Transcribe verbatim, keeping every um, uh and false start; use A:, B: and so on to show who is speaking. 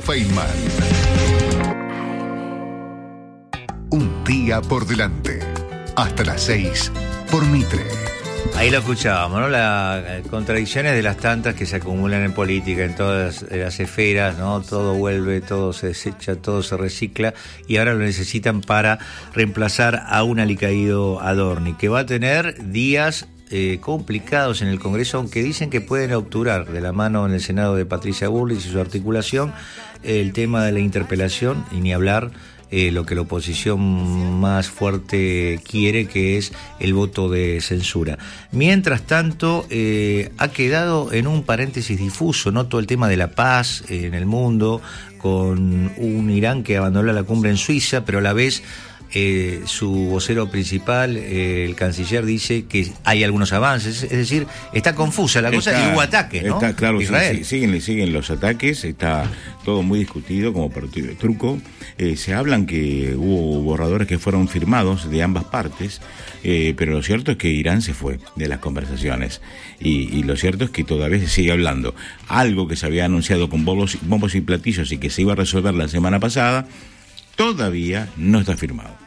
A: Feynman. Un día por delante. Hasta las seis por Mitre.
B: Ahí lo escuchábamos, ¿no? Las contradicciones de las tantas que se acumulan en política, en todas las esferas, ¿no? Todo vuelve, todo se desecha, todo se recicla y ahora lo necesitan para reemplazar a un alicaído Adorni, que va a tener días eh, complicados en el Congreso, aunque dicen que pueden obturar de la mano en el Senado de Patricia Bullrich y su articulación el tema de la interpelación y ni hablar Eh, lo que la oposición más fuerte quiere, que es el voto de censura. Mientras tanto, eh, ha quedado en un paréntesis difuso, ¿no? Todo el tema de la paz eh, en el mundo, con un Irán que abandonó la cumbre en Suiza, pero a la vez eh, su vocero principal, eh, el canciller, dice que hay algunos avances, es decir, está confusa la cosa
C: está,
B: y hubo ataques, ¿no?
C: Está claro,
B: Israel.
C: sí, sí, siguen, siguen los ataques, está todo muy discutido como partido de truco. Eh, se hablan que hubo borradores que fueron firmados de ambas partes, eh, pero lo cierto es que Irán se fue de las conversaciones y, y lo cierto es que todavía se sigue hablando. Algo que se había anunciado con bombos, bombos y platillos y que se iba a resolver la semana pasada, todavía no está firmado.